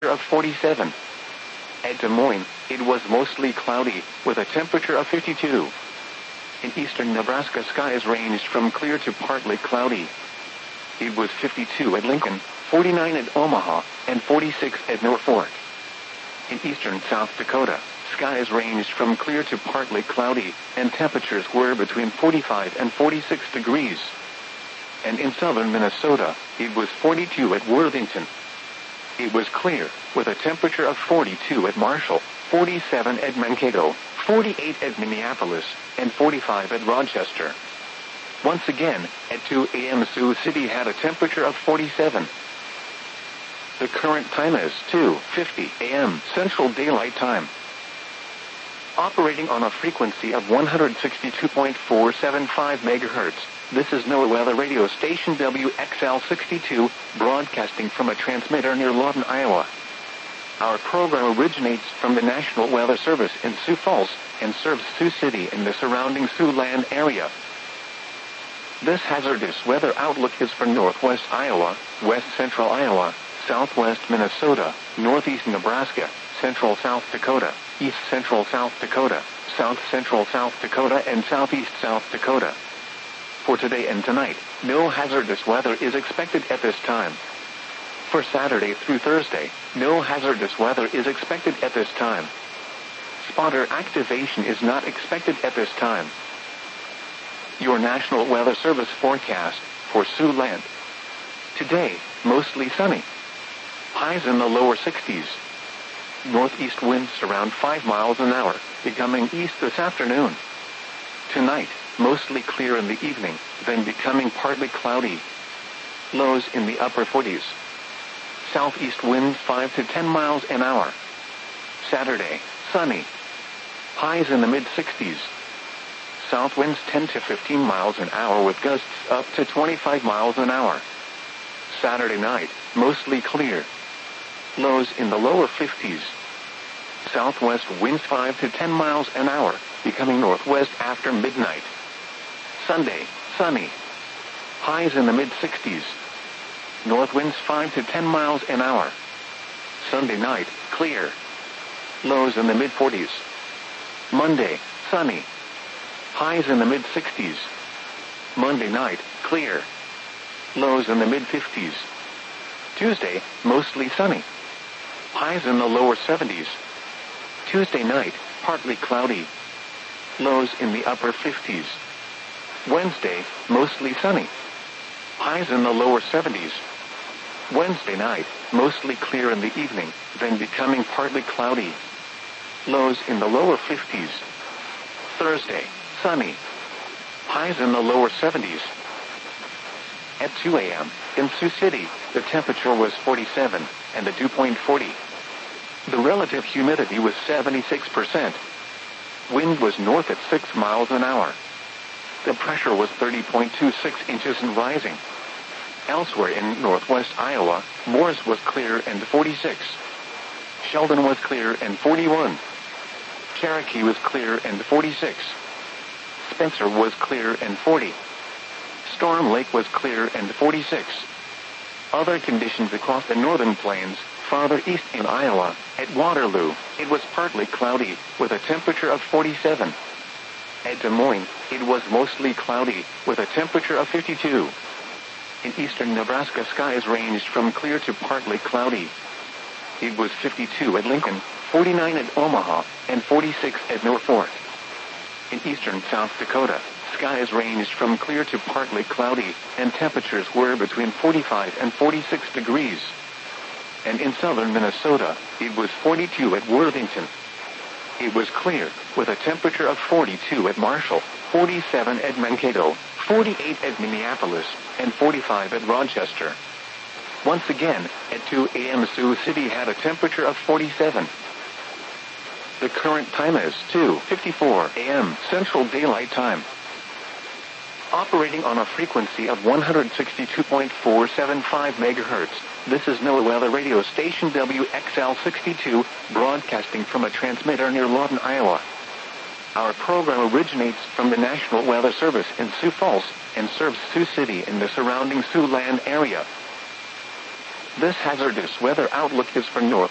of 47. At Des Moines, it was mostly cloudy, with a temperature of 52. In eastern Nebraska, skies ranged from clear to partly cloudy. It was 52 at Lincoln, 49 at Omaha, and 46 at Norfolk. In eastern South Dakota, skies ranged from clear to partly cloudy, and temperatures were between 45 and 46 degrees. And in southern Minnesota, it was 42 at Worthington. It was clear, with a temperature of 42 at Marshall, 47 at Mankato, 48 at Minneapolis, and 45 at Rochester. Once again, at 2 a.m. Sioux City had a temperature of 47. The current time is 2:50 a.m. Central Daylight Time. Operating on a frequency of 162.475 MHz, this is NOAA weather radio station WXL62, broadcasting from a transmitter near Lawton, Iowa. Our program originates from the National Weather Service in Sioux Falls and serves Sioux City and the surrounding Siouxland area. This hazardous weather outlook is for northwest Iowa, west central Iowa, southwest Minnesota, northeast Nebraska, central South Dakota, east central South Dakota, south central South Dakota, and southeast South Dakota. For today and tonight, no hazardous weather is expected at this time. For Saturday through Thursday, no hazardous weather is expected at this time. Spotter activation is not expected at this time. Your National Weather Service forecast for Siouxland. Today, mostly sunny. Highs in the lower 60s. Northeast winds around 5 miles an hour, becoming east this afternoon. Tonight, mostly clear in the evening, then becoming partly cloudy. Lows in the upper 40s. Southeast winds 5 to 10 miles an hour. Saturday, sunny. Highs in the mid-60s. South winds 10 to 15 miles an hour with gusts up to 25 miles an hour. Saturday night, mostly clear. Lows in the lower 50s. Southwest winds 5 to 10 miles an hour, becoming northwest after midnight. Sunday, sunny. Highs in the mid-60s. North winds 5 to 10 miles an hour. Sunday night, clear. Lows in the mid-40s. Monday, sunny. Highs in the mid-60s. Monday night, clear. Lows in the mid-50s. Tuesday, mostly sunny. Highs in the lower 70s. Tuesday night, partly cloudy. Lows in the upper 50s. Wednesday, mostly sunny. Highs in the lower 70s. Wednesday night, mostly clear in the evening, then becoming partly cloudy. Lows in the lower 50s. Thursday, sunny. Highs in the lower 70s. At 2 a.m., in Sioux City, the temperature was 47, and the dew point 40. The relative humidity was 76%. Wind was north at 6 miles an hour. The pressure was 30.26 inches and rising. Elsewhere in northwest Iowa, Morris was clear and 46. Sheldon was clear and 41. Cherokee was clear and 46. Spencer was clear and 40. Storm Lake was clear and 46. Other conditions across the northern plains, farther east in Iowa, at Waterloo, it was partly cloudy, with a temperature of 47. At Des Moines, it was mostly cloudy, with a temperature of 52. In eastern Nebraska, skies ranged from clear to partly cloudy. It was 52 at Lincoln, 49 at Omaha, and 46 at Norfolk. In eastern South Dakota, skies ranged from clear to partly cloudy, and temperatures were between 45 and 46 degrees. And in southern Minnesota, it was 42 at Worthington. It was clear, with a temperature of 42 at Marshall, 47 at Mankato, 48 at Minneapolis, and 45 at Rochester. Once again, at 2 a.m. Sioux City had a temperature of 47. The current time is 2:54 a.m. Central Daylight Time. Operating on a frequency of 162.475 MHz, this is NOAA weather radio station WXL62, broadcasting from a transmitter near Lawton, Iowa. Our program originates from the National Weather Service in Sioux Falls and serves Sioux City and the surrounding Siouxland area. This hazardous weather outlook is for north